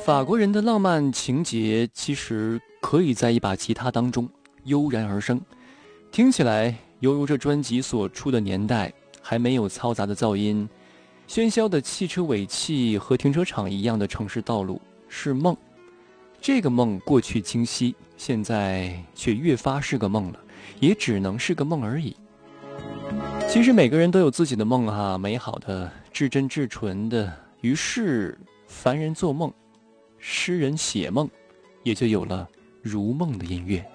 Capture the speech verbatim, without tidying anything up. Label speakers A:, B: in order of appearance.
A: 法国人的浪漫情节其实可以在一把吉他当中悠然而生，听起来犹如这专辑所处的年代还没有嘈杂的噪音，喧嚣的汽车尾气和停车场一样的城市道路是梦。这个梦过去清晰，现在却越发是个梦了，也只能是个梦而已。其实每个人都有自己的梦啊，美好的、至真至纯的。于是凡人做梦，诗人写梦，也就有了如梦的音乐。